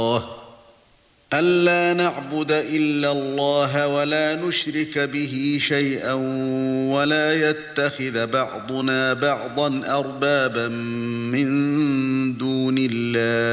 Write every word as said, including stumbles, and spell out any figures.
أَلَّا نَعْبُدَ إِلَّا اللَّهَ وَلَا نُشْرِكَ بِهِ شَيْئًا وَلَا يَتَّخِذَ بَعْضُنَا بَعْضًا أَرْبَابًا مِنْ دُونِ اللَّهِ